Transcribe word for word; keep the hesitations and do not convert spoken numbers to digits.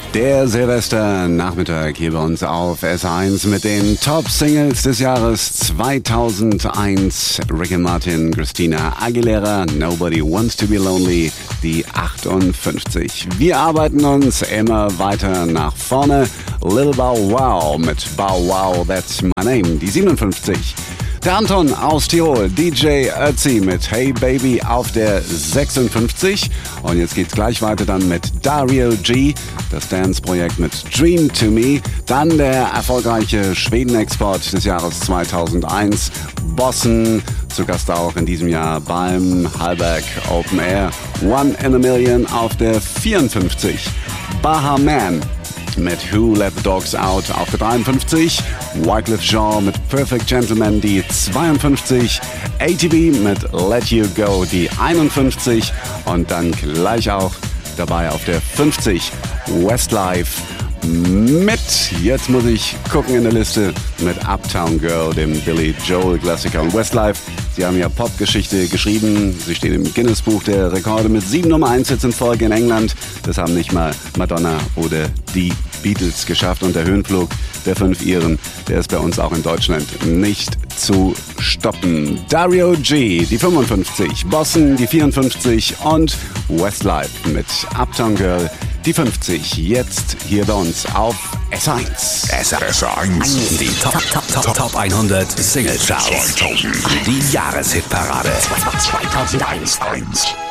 Der Silvester-Nachmittag hier bei uns auf S eins mit den Top-Singles des Jahres zweitausendeins. Rick and Martin, Christina Aguilera, Nobody Wants to Be Lonely, die achtundfünfzig. Wir arbeiten uns immer weiter nach vorne. Lil Bow Wow mit Bow Wow, That's My Name, die siebenundfünfzig. Der Anton aus Tirol, D J Ötzi mit Hey Baby auf der sechsundfünfzig. Und jetzt geht's gleich weiter dann mit Dario G, das Dance-Projekt mit Dream to Me. Dann der erfolgreiche Schweden-Export des Jahres zweitausendeins, Bossen, zu Gast auch in diesem Jahr beim Hallberg Open Air. One in a Million auf der vierundfünfzig. Baha Man mit Who Let the Dogs Out auf der dreiundfünfzig, Wyclef Jean mit Perfect Gentleman die zweiundfünfzig, A T B mit Let You Go die einundfünfzig und dann gleich auch dabei auf der fünfzig Westlife mit, jetzt muss ich gucken in der Liste, mit Uptown Girl, dem Billy Joel Klassiker. Und Westlife, sie haben ja Popgeschichte geschrieben, sie stehen im Guinness-Buch der Rekorde mit sieben Nummer eins Hits in Folge in England. Das haben nicht mal Madonna oder die Beatles geschafft. Und der Höhenflug der fünf Iren, der ist bei uns auch in Deutschland nicht zu stoppen. Dario G, die fünfundfünfzig, Bossen, die vierundfünfzig und Westlife mit Uptown Girl, die fünfzig. Jetzt hier bei uns auf S eins. S eins. Die Top, Top, Top, Top hundert Single Charts. Die Jahreshitparade zweitausendeins.